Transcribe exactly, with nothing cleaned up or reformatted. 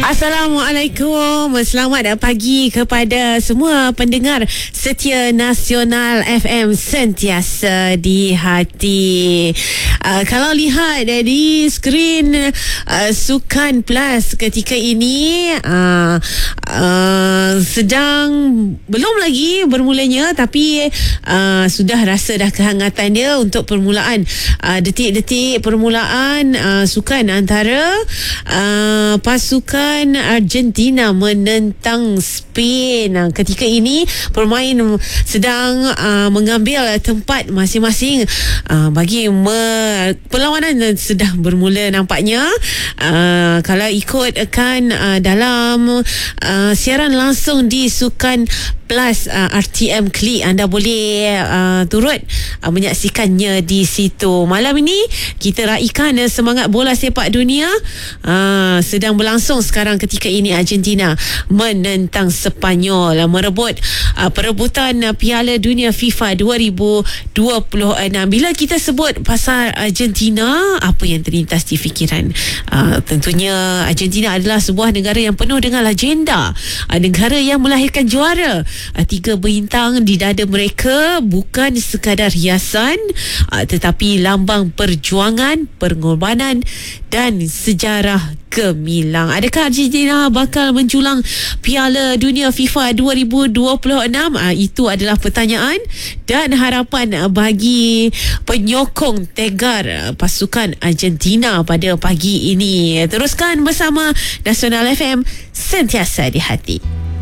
Assalamualaikum. Selamat pagi kepada semua pendengar setia Nasional F M sentiasa di hati. Uh, kalau lihat dari skrin uh, Sukan Plus ketika ini uh, uh, sedang belum lagi bermulanya, tapi uh, sudah rasa dah kehangatan dia untuk permulaan uh, detik-detik permulaan uh, sukan antara uh, pasukan Argentina menentang Spain. Ketika ini pemain sedang uh, mengambil tempat masing-masing uh, bagi me- perlawanan sudah bermula nampaknya. Uh, kalau ikutkan uh, dalam uh, siaran langsung di Sukan Plus uh, R T M Klik, anda boleh uh, turut uh, menyaksikannya di situ. Malam ini kita raikan uh, semangat bola sepak dunia uh, sedang berlangsung sekarang. Ketika ini Argentina menentang Sepanyol merebut uh, perebutan uh, Piala Dunia FIFA dua ribu dua puluh enam. Bila kita sebut pasal Argentina, apa yang terlintas di fikiran? Uh, tentunya Argentina adalah sebuah negara yang penuh dengan legenda, uh, negara yang melahirkan juara. Uh, tiga bintang di dada mereka bukan sekadar hiasan, uh, tetapi lambang perjuangan, pengorbanan dan sejarah gemilang. Adakah Argentina bakal menjulang Piala Dunia FIFA dua ribu dua puluh enam? Uh, itu adalah pertanyaan dan harapan uh, bagi penyokong tegar uh, pasukan Argentina pada pagi ini. Teruskan bersama Nasional F M sentiasa di hati.